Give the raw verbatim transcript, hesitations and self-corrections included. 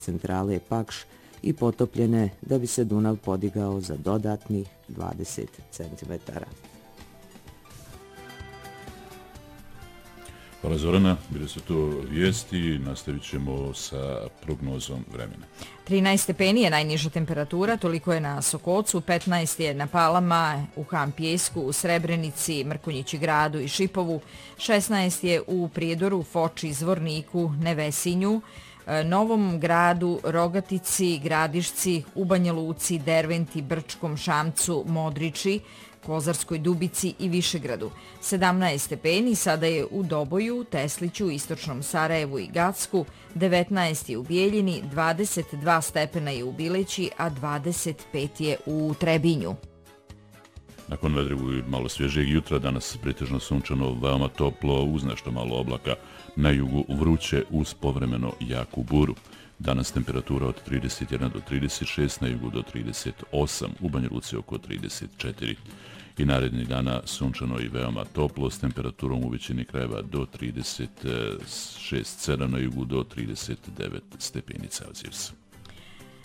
centrale Pakš i potopljene da bi se Dunav podigao za dodatnih dvadeset centimetara. Hvala Zorana, bile su to vijesti, nastavit ćemo sa prognozom vremena. trinaest stepeni je najniža temperatura, toliko je na Sokocu, petnaest je na Palama, u Han Pijesku, u Srebrenici, Mrkonjići Gradu i Šipovu, šesnaest je u Prijedoru, Foči, Zvorniku, Nevesinju, Novom Gradu, Rogatici, Gradišci, u Banja Luci, Derventi, Brčkom, Šamcu, Modriči, Kozarskoj Dubici i Višegradu. sedamnaest stepeni sada je u Doboju, Tesliću, Istočnom Sarajevu i Gacku, devetnaest je u Bijeljini, dvadeset dva stepena je u Bileći, a dvadeset pet je u Trebinju. Nakon vedrivog i malo svježijeg jutra, danas pretežno sunčano, veoma toplo, uz nešto malo oblaka, na jugu vruće uz povremeno jaku buru. Danas temperatura od trideset jedan do trideset šest, na jugu do trideset osam, u Banja Luci oko trideset četiri. I narednih dana sunčano i veoma toplo s temperaturom u većini krajeva do trideset šest sedam, na jugu do trideset devet stepeni Celzijusa.